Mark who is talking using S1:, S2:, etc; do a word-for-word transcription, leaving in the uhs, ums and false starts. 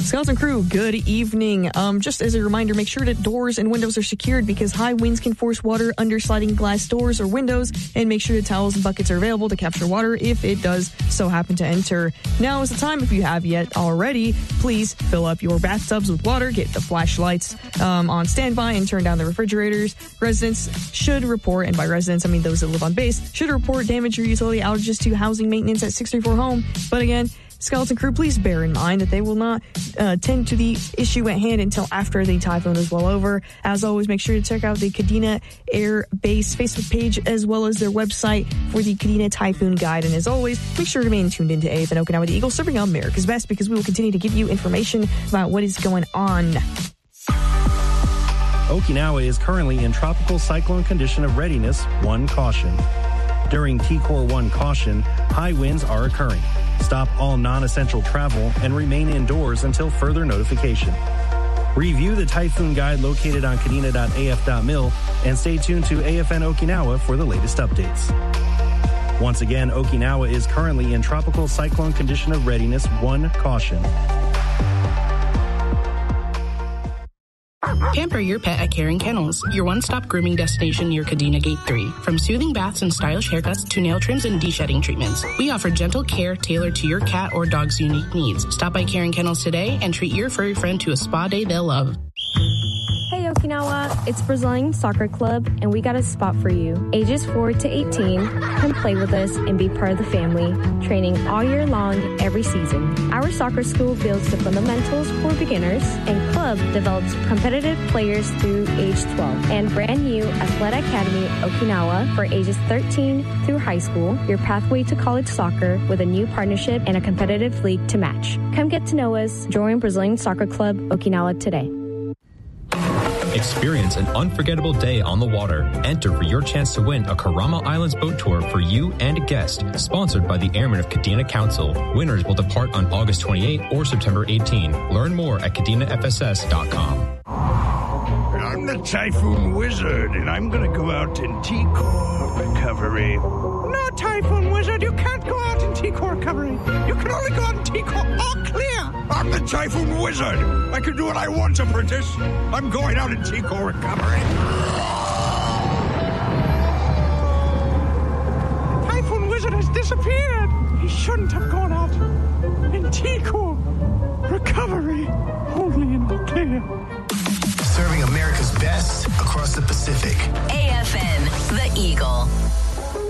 S1: Skeleton Crew, good evening. Um, just as a reminder, make sure that doors and windows are secured because high winds can force water under sliding glass doors or windows, and make sure that towels and buckets are available to capture water if it does so happen to enter. Now is the time, if you have yet already, please fill up your bathtubs with water, get the flashlights um, on standby, and turn down the refrigerators. Residents should report, and by residents, I mean those that live on base, should report damage or utility outages to housing maintenance at six three four home. But again, Skeleton Crew, please bear in mind that they will not uh, tend to the issue at hand until after the typhoon is well over. As always, make sure to check out the Kadena Air Base Facebook page as well as their website for the Kadena Typhoon Guide. And as always, make sure to remain tuned into A F N Okinawa, the Eagle, serving America's best, because we will continue to give you information about what is going on.
S2: Okinawa is currently in tropical cyclone condition of readiness, one caution. During T Core one caution, high winds are occurring. Stop all non-essential travel and remain indoors until further notification. Review the Typhoon Guide located on kadena dot a f dot mil and stay tuned to A F N Okinawa for the latest updates. Once again, Okinawa is currently in tropical cyclone condition of readiness, one caution.
S3: Pamper your pet at Karen Kennels, your one-stop grooming destination near Kadena Gate three. From soothing baths and stylish haircuts to nail trims and de-shedding treatments, we offer gentle care tailored to your cat or dog's unique needs. Stop by Karen Kennels today and treat your furry friend to a spa day they'll love.
S4: Hey Okinawa, it's Brazilian Soccer Club, and we got a spot for you. Ages four to eighteen, come play with us and be part of the family, training all year long, every season. Our soccer school builds the fundamentals for beginners, and club develops competitive players through age twelve. And brand new Athleta Academy Okinawa for ages thirteen through high school, your pathway to college soccer with a new partnership and a competitive league to match. Come get to know us. Join Brazilian Soccer Club Okinawa today.
S5: Experience an unforgettable day on the water. Enter for your chance to win a Karama Islands boat tour for you and a guest. Sponsored by the Airmen of Kadena Council. Winners will depart on August twenty-eighth or September eighteenth. Learn more at kadena f s s dot com.
S6: I'm the Typhoon Wizard, and I'm going to go out in T-Core recovery.
S7: No, Typhoon Wizard, you can't go out in T-Core recovery. You can only go out in T-Core all clear.
S6: I'm the Typhoon Wizard. I can do what I want, apprentice. I'm going out in T-Core recovery.
S7: Typhoon Wizard has disappeared. He shouldn't have gone out in T-Core recovery. Only in the clear.
S8: Serving America's best across the Pacific.
S9: A F